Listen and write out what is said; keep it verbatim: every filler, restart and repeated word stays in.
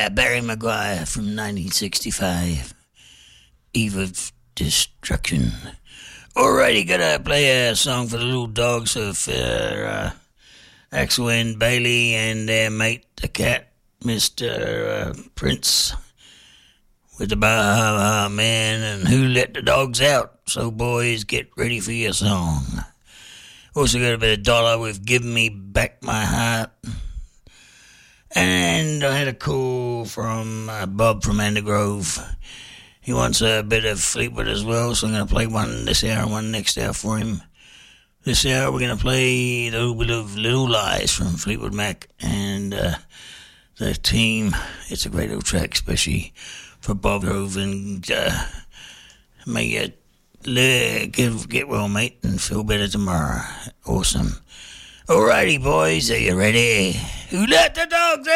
Yeah, Barry Maguire from nineteen sixty-five. Eve of Destruction. Alrighty, gotta play a song for the little dogs of uh, uh, Axel and Bailey and their mate, the cat, Mister Uh, Prince, with the Baha Man and Who Let the Dogs Out. So, boys, get ready for your song. Also got a bit of Dollar with Give Me Back My Heart. And I had a call from uh, Bob from Undergrove. He wants a bit of Fleetwood as well, so I'm going to play one this hour and one next hour for him. This hour we're going to play a little bit of Little Lies from Fleetwood Mac and uh, the team. It's a great little track, especially for Bob Grove, and uh, may you uh, get, get well, mate, and feel better tomorrow. Awesome. Alrighty, boys, are you ready? Who let the dogs out?